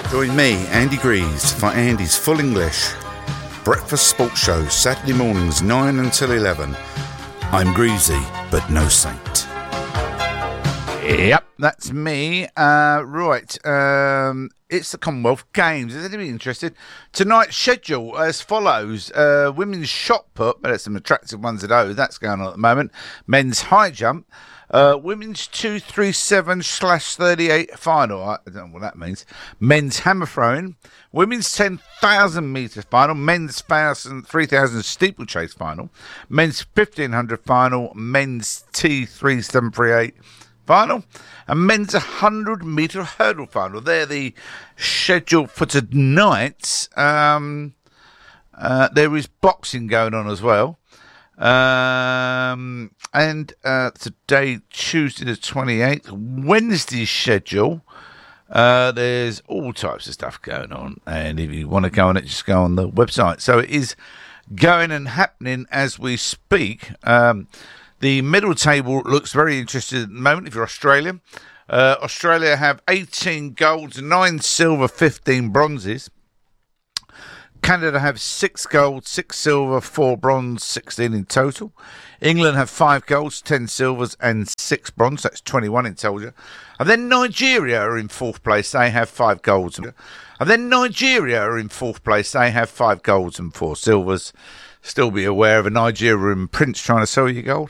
Join me, Andy Greaves, for Andy's Full English Breakfast Sports Show, Saturday mornings 9 until 11. I'm Greasy, but no saint. Yep, that's me. Right, it's the Commonwealth Games. Is anybody interested? Tonight's schedule as follows. Women's shot put, but there's some attractive ones at O. That's going on at the moment. Men's high jump. Women's 237/38 final. I don't know what that means. Men's hammer throwing. Women's 10,000 metre final. Men's 3,000 steeplechase final. Men's 1,500 final. Men's T3738 final. And men's 100 metre hurdle final. They're the schedule for tonight. There is boxing going on as well. And today, Tuesday the 28th, Wednesday's schedule, there's all types of stuff going on, and if you want to go on it, just go on the website. So it is going and happening as we speak. The medal table looks very interesting at the moment if you're Australian. Australia have 18 golds, 9 silver, 15 bronzes. Canada have 6 gold, 6 silver, 4 bronze, 16 in total. England have 5 golds, 10 silvers and 6 bronze. That's 21 in total. And then Nigeria are in 4th place. They have 5 golds. And then Nigeria are in 4th place. They have 5 golds and 4 silvers. Still be aware of a Nigerian prince trying to sell you gold.